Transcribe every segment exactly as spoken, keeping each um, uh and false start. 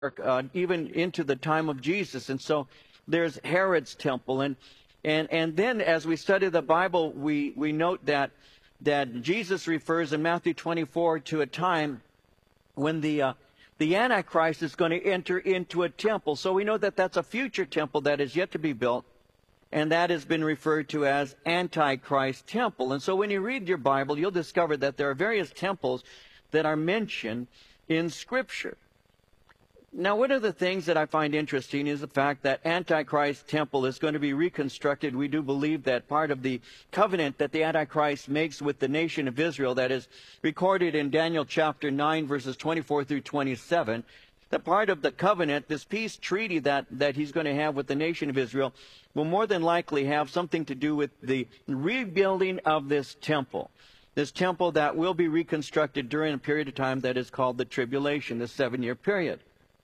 uh, even into the time of Jesus. And so there's Herod's temple. And, and, and then as we study the Bible, we, we note that, that Jesus refers in Matthew twenty-four to a time when the, uh, the Antichrist is going to enter into a temple. So we know that that's a future temple that is yet to be built. And that has been referred to as Antichrist temple. And so when you read your Bible, you'll discover that there are various temples that are mentioned in Scripture. Now, one of the things that I find interesting is the fact that Antichrist temple is going to be reconstructed. We do believe that part of the covenant that the Antichrist makes with the nation of Israel, that is recorded in Daniel chapter nine, verses twenty-four through twenty-seven, that part of the covenant, this peace treaty that, that he's going to have with the nation of Israel, will more than likely have something to do with the rebuilding of this temple. This temple that will be reconstructed during a period of time that is called the tribulation, the seven-year period.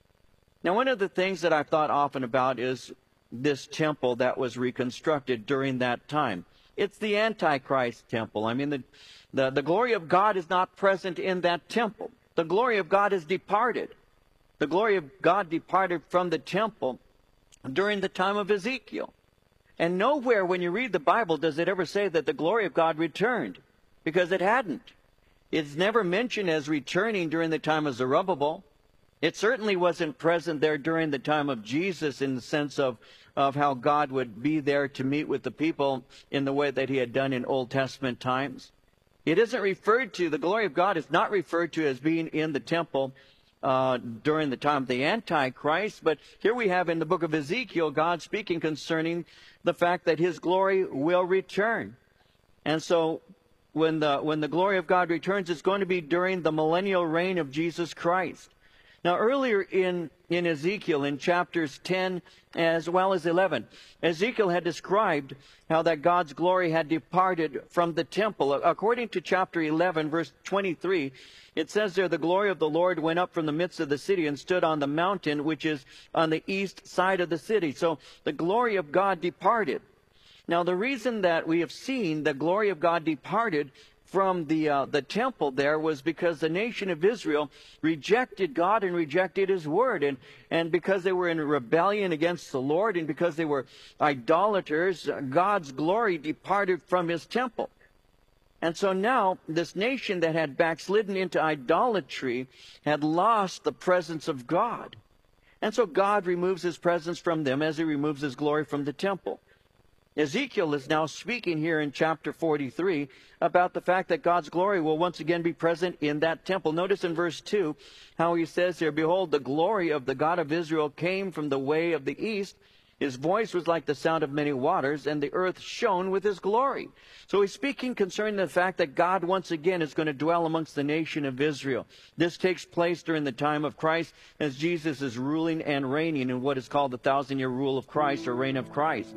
Now, one of the things that I've thought often about is this temple that was reconstructed during that time. It's the Antichrist temple. I mean, the, the, the glory of God is not present in that temple. The glory of God has departed. The glory of God departed from the temple during the time of Ezekiel. And nowhere when you read the Bible does it ever say that the glory of God returned, because it hadn't. It's never mentioned as returning during the time of Zerubbabel. It certainly wasn't present there during the time of Jesus in the sense of, of how God would be there to meet with the people in the way that he had done in Old Testament times. It isn't referred to, the glory of God is not referred to as being in the temple Uh, during the time of the Antichrist. But here we have in the book of Ezekiel, God speaking concerning the fact that his glory will return. And so when the, when the glory of God returns, it's going to be during the millennial reign of Jesus Christ. Now, earlier in, in Ezekiel, in chapters ten as well as eleven, Ezekiel had described how that God's glory had departed from the temple. According to chapter eleven, verse twenty-three, it says there, the glory of the Lord went up from the midst of the city and stood on the mountain which is on the east side of the city. So the glory of God departed. Now, the reason that we have seen the glory of God departed from the uh, the temple there was because the nation of Israel rejected God and rejected his word. And, and because they were in rebellion against the Lord and because they were idolaters, God's glory departed from his temple. And so now this nation that had backslidden into idolatry had lost the presence of God. And so God removes his presence from them as he removes his glory from the temple. Ezekiel is now speaking here in chapter forty-three about the fact that God's glory will once again be present in that temple. Notice in verse two how he says here, behold, the glory of the God of Israel came from the way of the east. His voice was like the sound of many waters, and the earth shone with his glory. So he's speaking concerning the fact that God once again is going to dwell amongst the nation of Israel. This takes place during the time of Christ as Jesus is ruling and reigning in what is called the thousand-year rule of Christ or reign of Christ.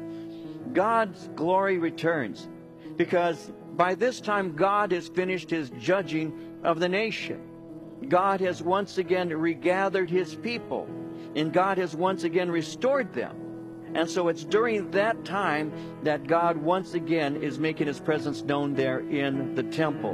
God's glory returns because by this time God has finished his judging of the nation. God has once again regathered his people, and God has once again restored them. And so it's during that time that God once again is making his presence known there in the temple.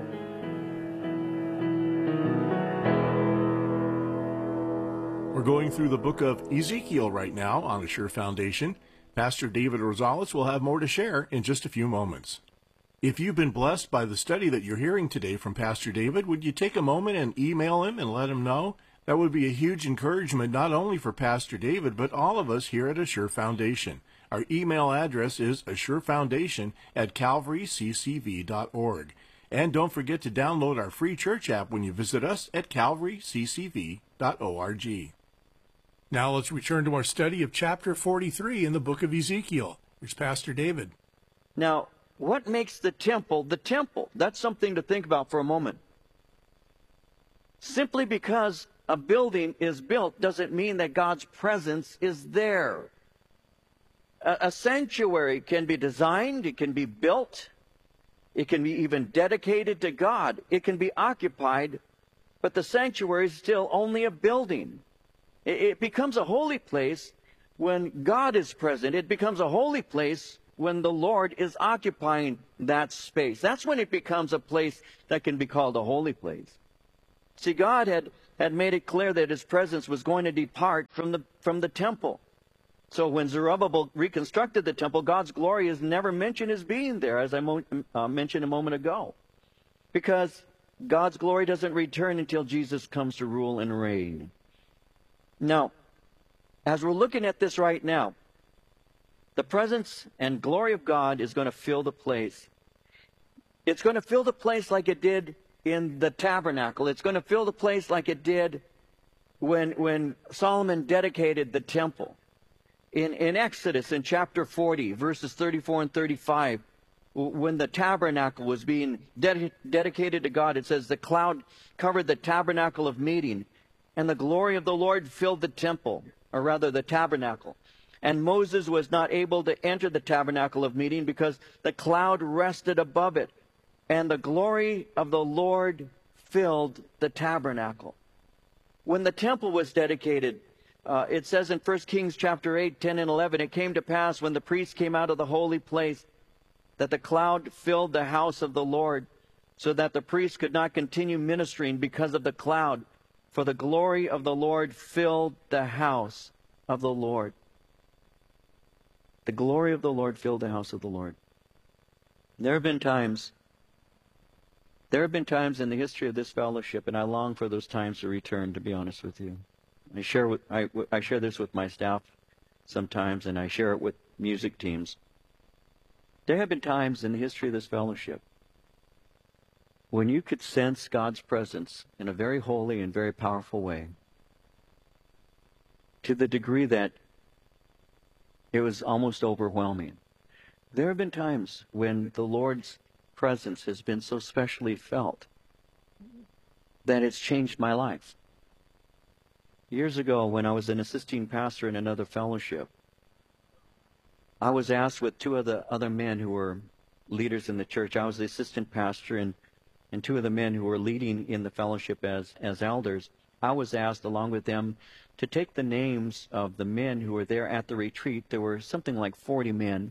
We're going through the book of Ezekiel right now on Assure Foundation. Pastor David Rosales will have more to share in just a few moments. If you've been blessed by the study that you're hearing today from Pastor David, would you take a moment and email him and let him know? That would be a huge encouragement not only for Pastor David, but all of us here at Assure Foundation. Our email address is assurefoundation at calvary c c v dot org. And don't forget to download our free church app when you visit us at calvary c c v dot org. Now let's return to our study of chapter forty-three in the book of Ezekiel. Here's Pastor David. Now, what makes the temple the temple? That's something to think about for a moment. Simply because a building is built doesn't mean that God's presence is there. A, a sanctuary can be designed, it can be built, it can be even dedicated to God, it can be occupied, but the sanctuary is still only a building. It, it becomes a holy place when God is present. It becomes a holy place when the Lord is occupying that space. That's when it becomes a place that can be called a holy place. See, God had had made it clear that his presence was going to depart from the, from the temple. So when Zerubbabel reconstructed the temple, God's glory is never mentioned as being there, as I mo- uh, mentioned a moment ago. Because God's glory doesn't return until Jesus comes to rule and reign. Now, as we're looking at this right now, the presence and glory of God is going to fill the place. It's going to fill the place like it did in the tabernacle. It's going to fill the place like it did when, when Solomon dedicated the temple. In, in Exodus, in chapter forty, verses thirty-four and thirty-five, when the tabernacle was being ded- dedicated to God, it says, the cloud covered the tabernacle of meeting, and the glory of the Lord filled the temple, or rather the tabernacle. And Moses was not able to enter the tabernacle of meeting because the cloud rested above it, and the glory of the Lord filled the tabernacle. When the temple was dedicated, Uh, it says in First Kings chapter eight, ten and eleven, it came to pass when the priests came out of the holy place that the cloud filled the house of the Lord, so that the priests could not continue ministering because of the cloud, for the glory of the Lord filled the house of the Lord. The glory of the Lord filled the house of the Lord. There have been times, there have been times in the history of this fellowship, and I long for those times to return, to be honest with you. I share with, I, I share this with my staff sometimes, and I share it with music teams. There have been times in the history of this fellowship when you could sense God's presence in a very holy and very powerful way, to the degree that it was almost overwhelming. There have been times when the Lord's presence has been so specially felt that it's changed my life. Years ago, when I was an assisting pastor in another fellowship, I was asked with two of the other men who were leaders in the church. I was the assistant pastor, and, and two of the men who were leading in the fellowship as, as elders. I was asked, along with them, to take the names of the men who were there at the retreat. There were something like forty men.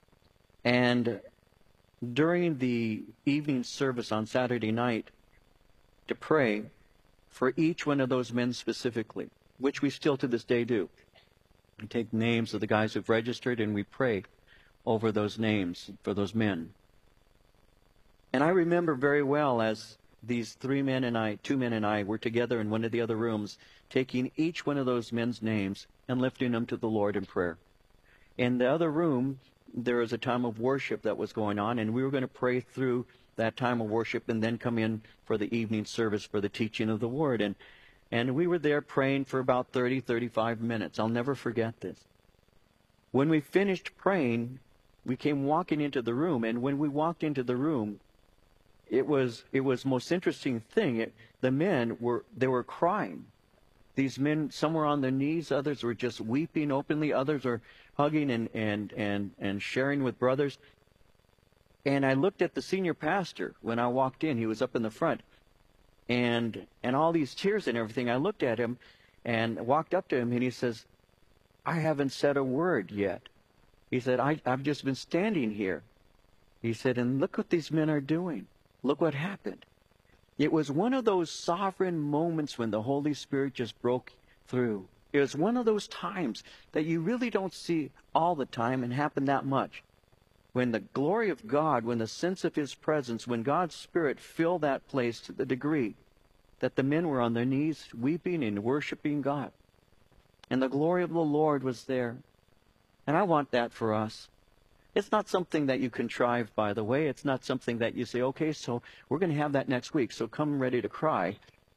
And during the evening service on Saturday night, to pray for each one of those men specifically, which we still to this day do. We take names of the guys who've registered and we pray over those names for those men. And I remember very well as these three men and I, two men and I, were together in one of the other rooms, taking each one of those men's names and lifting them to the Lord in prayer. In the other room, there was a time of worship that was going on, and we were going to pray through that time of worship and then come in for the evening service for the teaching of the Word. And and we were there praying for about thirty, thirty-five minutes. I'll never forget this. When we finished praying, we came walking into the room, and when we walked into the room, it was it was the most interesting thing. It, the men were they were crying. These men, some were on their knees, others were just weeping openly, others are hugging and and and, and sharing with brothers. And I looked at the senior pastor when I walked in. He was up in the front. And and all these tears and everything, I looked at him and walked up to him, and he says, I haven't said a word yet. He said, I, I've just been standing here. He said, and look what these men are doing. Look what happened. It was one of those sovereign moments when the Holy Spirit just broke through. It was one of those times that you really don't see all the time and happen that much. When the glory of God, when the sense of His presence, when God's Spirit filled that place to the degree that the men were on their knees weeping and worshiping God. And the glory of the Lord was there. And I want that for us. It's not something that you contrive, by the way. It's not something that you say, okay, so we're going to have that next week, so come ready to cry.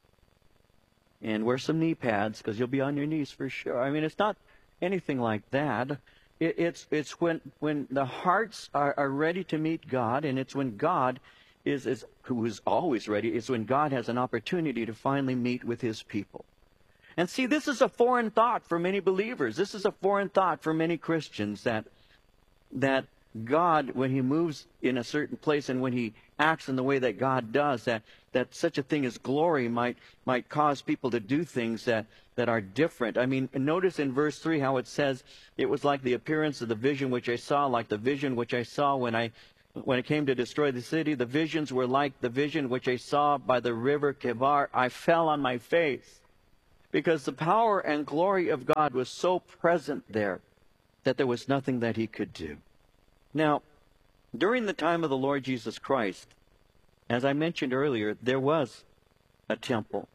And wear some knee pads, because you'll be on your knees for sure. I mean, it's not anything like that. It, it's it's when when the hearts are, are ready to meet God, and it's when God is, is who is always ready, it's when God has an opportunity to finally meet with His people. And see, this is a foreign thought for many believers. This is a foreign thought for many Christians, that that God, when He moves in a certain place and when He acts in the way that God does, that, that such a thing as glory might might cause people to do things that, that are different. I mean, notice in verse three how it says, it was like the appearance of the vision which I saw, like the vision which I saw when I when it came to destroy the city, the visions were like the vision which I saw by the river Kebar. I fell on my face because the power and glory of God was so present there that there was nothing that he could do. Now, during the time of the Lord Jesus Christ, as I mentioned earlier, there was a temple.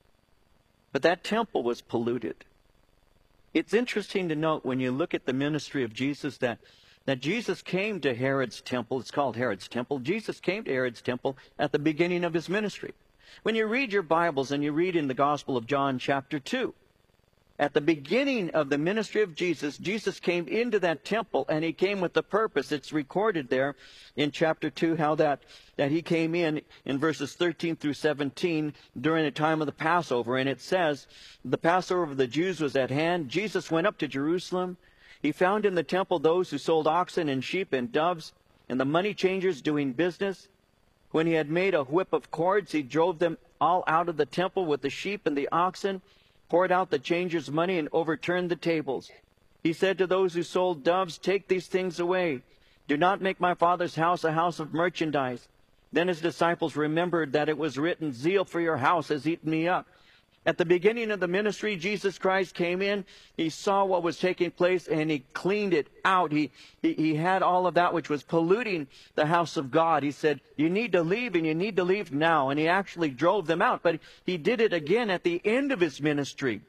But that temple was polluted. It's interesting to note when you look at the ministry of Jesus that, that Jesus came to Herod's temple. It's called Herod's temple. Jesus came to Herod's temple at the beginning of his ministry. When you read your Bibles and you read in the Gospel of John chapter two, at the beginning of the ministry of Jesus, Jesus came into that temple and he came with a purpose. It's recorded there in chapter two how that, that he came in in verses thirteen through seventeen during the time of the Passover. And it says, the Passover of the Jews was at hand. Jesus went up to Jerusalem. He found in the temple those who sold oxen and sheep and doves and the money changers doing business. When he had made a whip of cords, he drove them all out of the temple with the sheep and the oxen, poured out the changers' money, and overturned the tables. He said to those who sold doves, "Take these things away. Do not make my Father's house a house of merchandise." Then his disciples remembered that it was written, "Zeal for your house has eaten me up." At the beginning of the ministry, Jesus Christ came in. He saw what was taking place and he cleaned it out. He, he, he had all of that which was polluting the house of God. He said, you need to leave and you need to leave now. And he actually drove them out. But he did it again at the end of his ministry.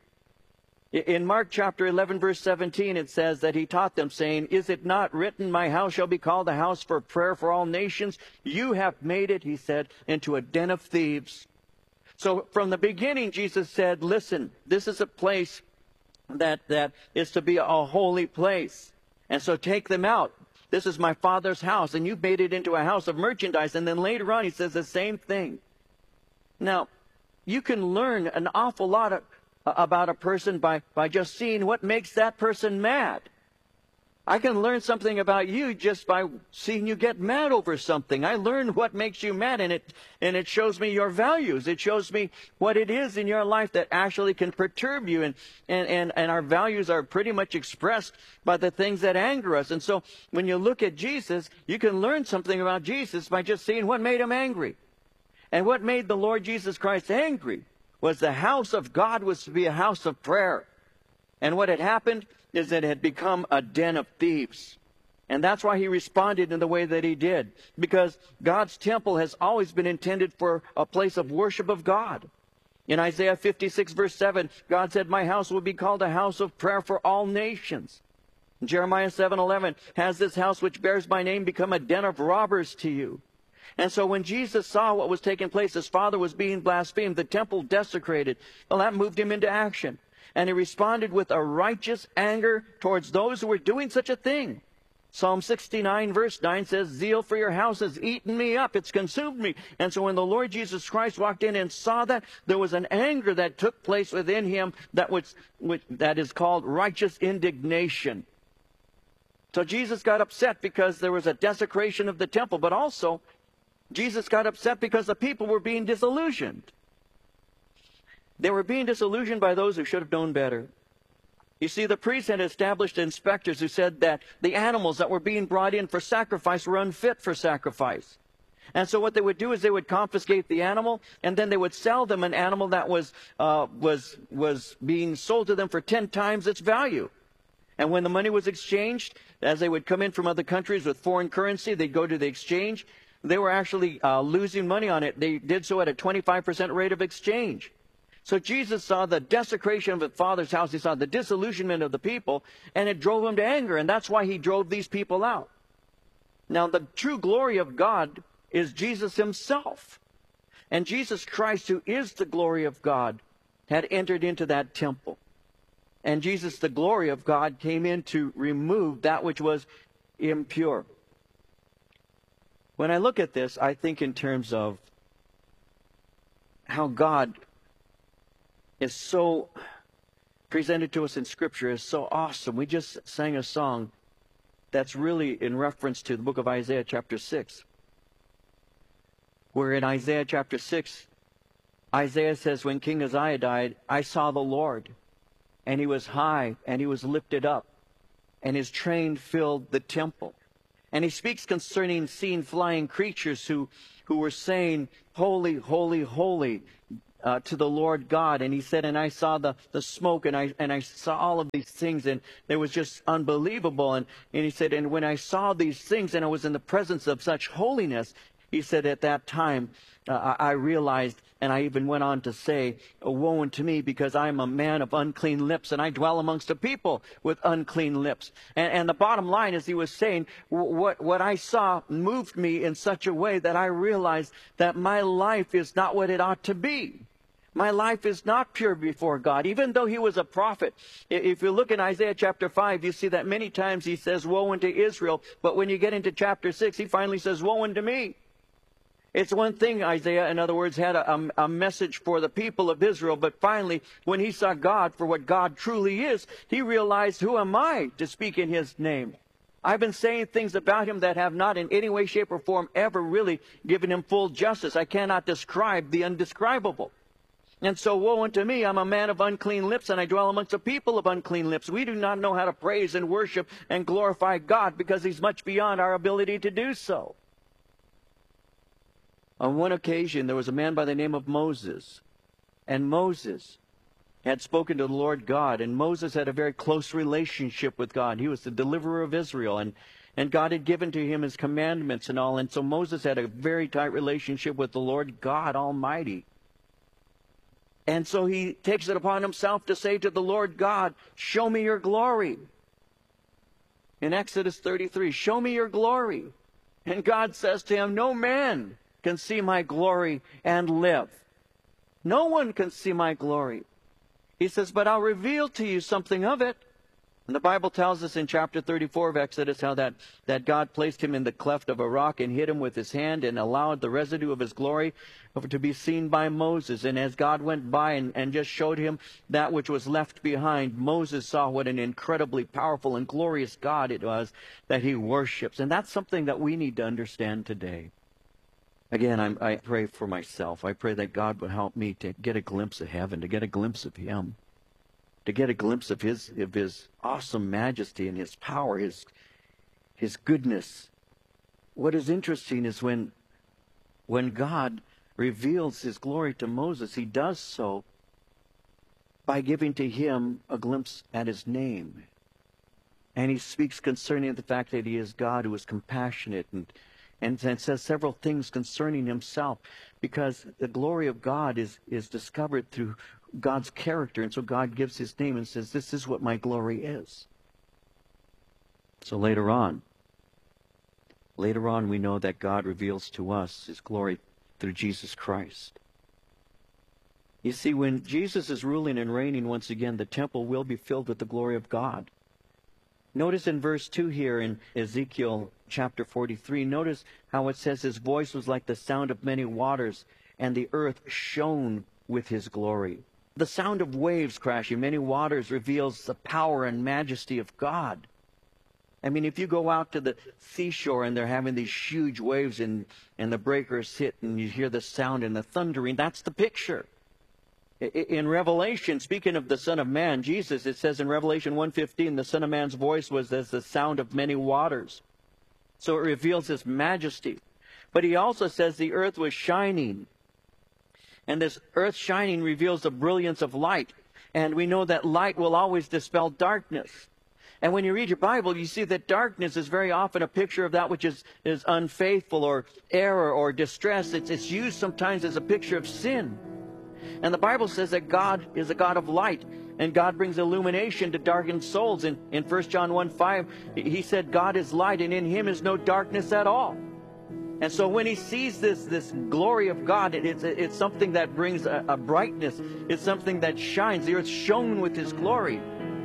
In Mark chapter eleven, verse seventeen, it says that he taught them, saying, "Is it not written, my house shall be called a house for prayer for all nations? You have made it," he said, "into a den of thieves." So from the beginning, Jesus said, listen, this is a place that, that is to be a holy place. And so take them out. This is my Father's house, and you've made it into a house of merchandise. And then later on, he says the same thing. Now, you can learn an awful lot of, about a person by, by just seeing what makes that person mad. I can learn something about you just by seeing you get mad over something. I learn what makes you mad, and it and it shows me your values. It shows me what it is in your life that actually can perturb you. And, and, and, and our values are pretty much expressed by the things that anger us. And so when you look at Jesus, you can learn something about Jesus by just seeing what made him angry. And what made the Lord Jesus Christ angry was the house of God was to be a house of prayer. And what had happened is that it had become a den of thieves. And that's why he responded in the way that he did. Because God's temple has always been intended for a place of worship of God. In Isaiah fifty-six, verse seven, God said, my house will be called a house of prayer for all nations. Jeremiah seven eleven, has this house which bears my name become a den of robbers to you? And so when Jesus saw what was taking place, his Father was being blasphemed, the temple desecrated, well, that moved him into action. And he responded with a righteous anger towards those who were doing such a thing. Psalm sixty-nine, verse nine says, zeal for your house has eaten me up. It's consumed me. And so when the Lord Jesus Christ walked in and saw that, there was an anger that took place within him that, was, which, that is called righteous indignation. So Jesus got upset because there was a desecration of the temple, but also Jesus got upset because the people were being disillusioned. They were being disillusioned by those who should have known better. You see, the priests had established inspectors who said that the animals that were being brought in for sacrifice were unfit for sacrifice. And so what they would do is they would confiscate the animal, and then they would sell them an animal that was, uh, was, was being sold to them for ten times its value. And when the money was exchanged, as they would come in from other countries with foreign currency, they'd go to the exchange. They were actually uh, losing money on it. They did so at a twenty-five percent rate of exchange. So Jesus saw the desecration of his Father's house. He saw the disillusionment of the people, and it drove him to anger. And that's why he drove these people out. Now, the true glory of God is Jesus himself. And Jesus Christ, who is the glory of God, had entered into that temple. And Jesus, the glory of God, came in to remove that which was impure. When I look at this, I think in terms of how God is so presented to us in Scripture is so awesome. We just sang a song that's really in reference to the book of Isaiah chapter six. Where in Isaiah chapter six, Isaiah says, when King Uzziah died, I saw the Lord, and he was high, and he was lifted up, and his train filled the temple. And he speaks concerning seeing flying creatures who, who were saying, holy, holy, holy, uh, to the Lord God. And he said, and I saw the, the smoke, and I and I saw all of these things, and it was just unbelievable. And, and he said, and when I saw these things, and I was in the presence of such holiness, he said, at that time, uh, I realized, and I even went on to say, woe unto me, because I am a man of unclean lips, and I dwell amongst a people with unclean lips. And, and the bottom line is, he was saying, what, what I saw moved me in such a way that I realized that my life is not what it ought to be. My life is not pure before God, even though he was a prophet. If you look in Isaiah chapter five, you see that many times he says, woe unto Israel. But when you get into chapter six, he finally says, woe unto me. It's one thing Isaiah, in other words, had a, a, a message for the people of Israel. But finally, when he saw God for what God truly is, he realized, who am I to speak in his name? I've been saying things about him that have not in any way, shape, or form ever really given him full justice. I cannot describe the undescribable. And so, woe unto me, I'm a man of unclean lips, and I dwell amongst a people of unclean lips. We do not know how to praise and worship and glorify God because he's much beyond our ability to do so. On one occasion, there was a man by the name of Moses, and Moses had spoken to the Lord God, and Moses had a very close relationship with God. He was the deliverer of Israel, and, and God had given to him his commandments and all, and so Moses had a very tight relationship with the Lord God Almighty. And so he takes it upon himself to say to the Lord God, show me your glory. In Exodus thirty-three, show me your glory. And God says to him, no man can see my glory and live. No one can see my glory. He says, but I'll reveal to you something of it. And the Bible tells us in chapter thirty-four of Exodus how that, that God placed him in the cleft of a rock and hid him with his hand and allowed the residue of his glory to be seen by Moses. And as God went by and, and just showed him that which was left behind, Moses saw what an incredibly powerful and glorious God it was that he worships. And that's something that we need to understand today. Again, I'm, I pray for myself. I pray that God would help me to get a glimpse of heaven, to get a glimpse of him, to get a glimpse of his, of his awesome majesty and his power, his, his goodness. What is interesting is when, when God reveals his glory to Moses, he does so by giving to him a glimpse at his name. And he speaks concerning the fact that he is God who is compassionate, and And it says several things concerning himself, because the glory of God is, is discovered through God's character. And so God gives his name and says, this is what my glory is. So later on, later on we know that God reveals to us his glory through Jesus Christ. You see, when Jesus is ruling and reigning once again, the temple will be filled with the glory of God. Notice in verse two here in Ezekiel chapter forty-three, notice how it says his voice was like the sound of many waters, and the earth shone with his glory. The sound of waves crashing, many waters, reveals the power and majesty of God. I mean, if you go out to the seashore and they're having these huge waves and, and the breakers hit and you hear the sound and the thundering, that's the picture. In Revelation, speaking of the Son of Man, Jesus, it says in Revelation one fifteen, the Son of Man's voice was as the sound of many waters. So it reveals his majesty. But he also says the earth was shining. And this earth shining reveals the brilliance of light. And we know that light will always dispel darkness. And when you read your Bible, you see that darkness is very often a picture of that which is, is unfaithful or error or distress. It's, it's used sometimes as a picture of sin. And the Bible says that God is a God of light, and God brings illumination to darkened souls. In, in First John one five, he said God is light, and in him is no darkness at all. And so when he sees this, this glory of God, it, it's, it's something that brings a, a brightness. It's something that shines. The earth shone with his glory.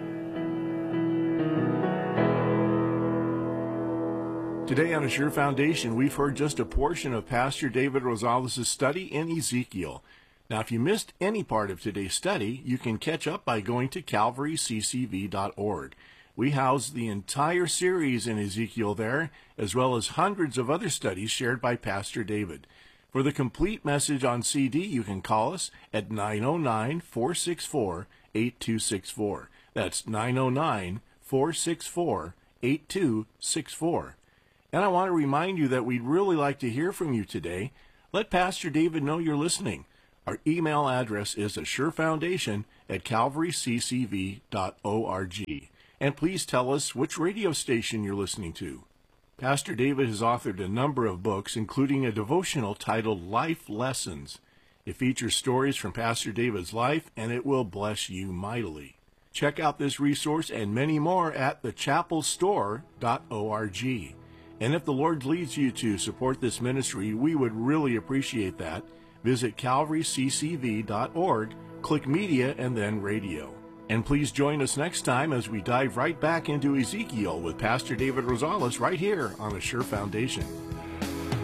Today on A Sure Foundation, we've heard just a portion of Pastor David Rosales' study in Ezekiel. Now, if you missed any part of today's study, you can catch up by going to calvary c c v dot org. We house the entire series in Ezekiel there, as well as hundreds of other studies shared by Pastor David. For the complete message on C D, you can call us at nine oh nine, four six four, eight two six four. That's nine oh nine, four six four, eight two six four. And I want to remind you that we'd really like to hear from you today. Let Pastor David know you're listening. Our email address is assurefoundation at calvary c c v dot org. And please tell us which radio station you're listening to. Pastor David has authored a number of books, including a devotional titled Life Lessons. It features stories from Pastor David's life, and it will bless you mightily. Check out this resource and many more at the chapel store dot org. And if the Lord leads you to support this ministry, we would really appreciate that. Visit calvary c c v dot org, click Media, and then Radio. And please join us next time as we dive right back into Ezekiel with Pastor David Rosales right here on A Sure Foundation.